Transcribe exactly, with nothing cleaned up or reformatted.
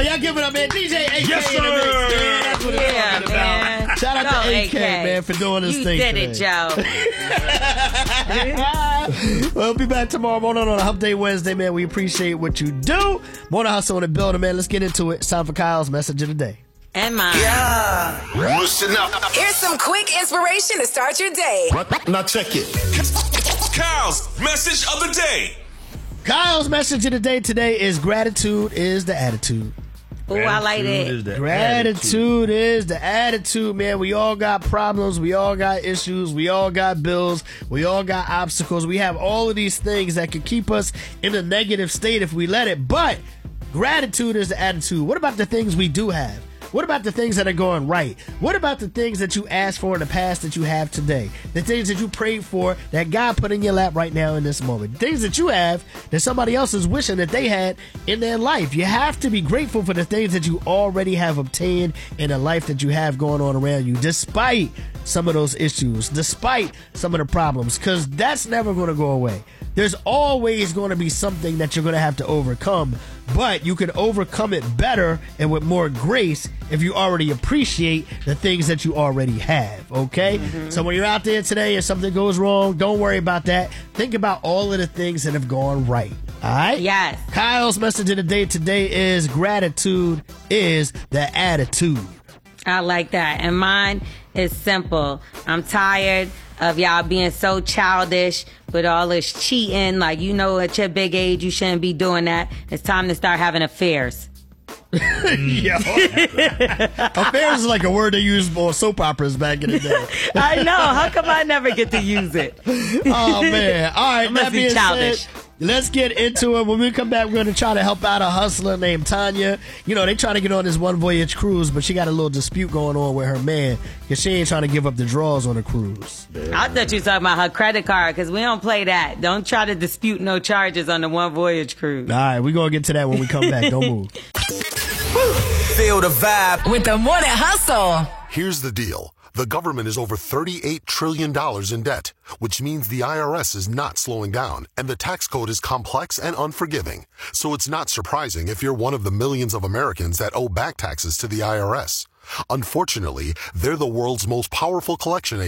Y'all give it up, man. D J A K Yes, in the mix, sir. man. That's what Yeah, it's talking man. about. Shout out Go, to A K, A K, man, for doing this you thing did today. it, Joe. We'll be back tomorrow morning on a Hump Day Wednesday, man. We appreciate what you do. Morning Hustle in the building, man. Let's get into it. It's time for Kyle's message of the day. And mine. Yeah. Listen up. Here's some quick inspiration to start your day. Now check it. Kyle's message of the day. Kyle's message of the day today is gratitude is the attitude. Ooh, I like it. Gratitude is the attitude, man. We all got problems. We all got issues. We all got bills. We all got obstacles. We have all of these things that can keep us in a negative state if we let it. But gratitude is the attitude. What about the things we do have? What about the things that are going right? What about the things that you asked for in the past that you have today? The things that you prayed for that God put in your lap right now in this moment. Things that you have that somebody else is wishing that they had in their life. You have to be grateful for the things that you already have obtained in the life that you have going on around you, despite some of those issues, despite some of the problems, because that's never going to go away. There's always going to be something that you're going to have to overcome, but you can overcome it better and with more grace if you already appreciate the things that you already have, okay? Mm-hmm. So when you're out there today and something goes wrong, don't worry about that. Think about all of the things that have gone right, all right? Yes. Kyle's message of the day today is gratitude is the attitude. I like that. And mine is simple. I'm tired of y'all being so childish with all this cheating. Like, you know, at your big age, you shouldn't be doing that. It's time to start having affairs. Yo. Affairs is like a word they used for soap operas back in the day. I know. How come I never get to use it? Oh, man. All right. I must That be being childish. said, let's get into it. When we come back, we're going to try to help out a hustler named Tanya. You know, they trying to get on this one voyage cruise, but she got a little dispute going on with her man because she ain't trying to give up the draws on the cruise. I thought you were talking about her credit card, because we don't play that. Don't try to dispute no charges on the one voyage cruise. All right. We're going to get to that when we come back. Don't move. Feel the vibe with the Morning Hustle. Here's the deal. The government is over thirty-eight trillion dollars in debt, which means the I R S is not slowing down, and the tax code is complex and unforgiving. So it's not surprising if you're one of the millions of Americans that owe back taxes to the I R S. Unfortunately, they're the world's most powerful collection